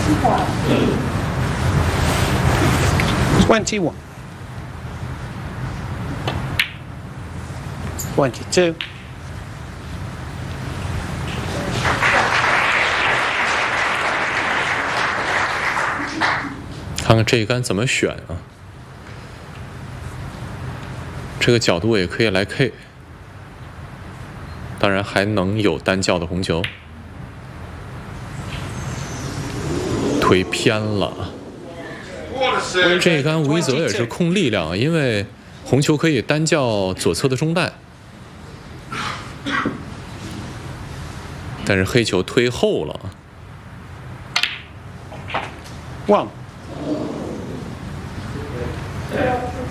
21. 22. 看看这一杆怎么选啊？这个角度也可以来 K， 当然还能有单叫的红球，推偏了。这一杆无一则也是控力量，因为红球可以单叫左侧的中袋，但是黑球推后了。 1.